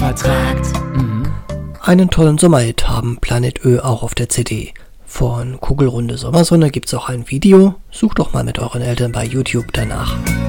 vertragt. Einen tollen Sommerhit haben Planet Ö auch auf der CD. Von Kugelrunde Sommersonne gibt's auch ein Video. Sucht doch mal mit euren Eltern bei YouTube danach.